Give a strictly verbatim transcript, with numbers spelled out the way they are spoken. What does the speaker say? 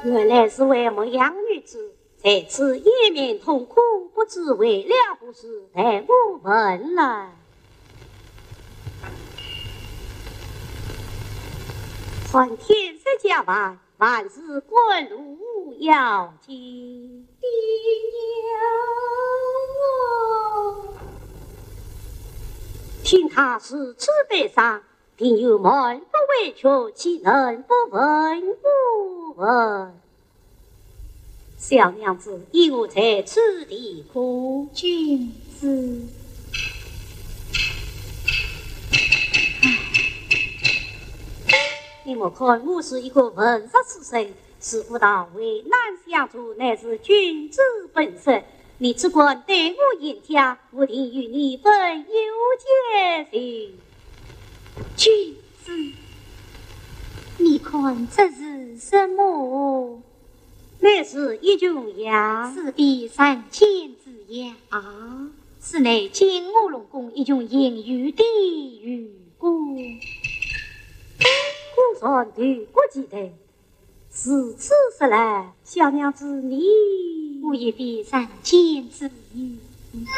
原来是为牧羊女子，在此掩面痛哭，不知为了不是，待我问来。传天色家外，万事滚入要紧。 爹娘啊， 听他是此悲伤，定有门不委屈，岂能不问不问？小娘子，以我在此地哭， 君子。 你莫看我是一个文弱书生，似乎到为难相处，乃是君子本色。你只管对我言家，我定与你分忧解心。 君子，你看这是什么？ 乃是一种药， 此地三千之药啊！ 是乃金乌龙宫一种隐喻地狱故。 孤山对不记得，是此时来，小娘子你， 我也必三千之语。